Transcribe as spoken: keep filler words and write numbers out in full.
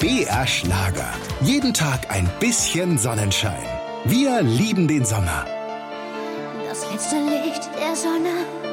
B R Schlager. Jeden Tag ein bisschen Sonnenschein. Wir lieben den Sommer. Das letzte Licht der Sonne